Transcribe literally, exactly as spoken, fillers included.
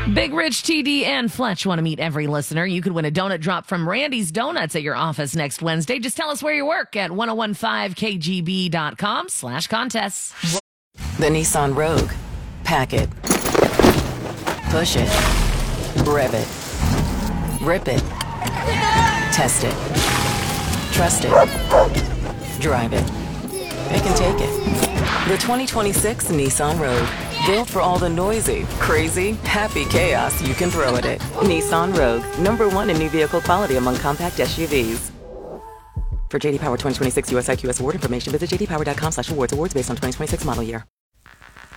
Big Rich, T D, and Fletch want to meet every listener. You could win a donut drop from Randy's Donuts at your office next Wednesday. Just tell us where you work at ten fifteen K G B dot com slash contests. The Nissan Rogue. Pack it. Push it. Rev it. Rip it. Test it. Trust it. Drive it. It can take it. The twenty twenty-six Nissan Rogue. Built for all the noisy, crazy, happy chaos you can throw at it. Nissan Rogue. Number one in new vehicle quality among compact S U Vs. For J D Power twenty twenty-six U S I Q S award information, visit j d power dot com slash awards. Awards based on twenty twenty-six model year.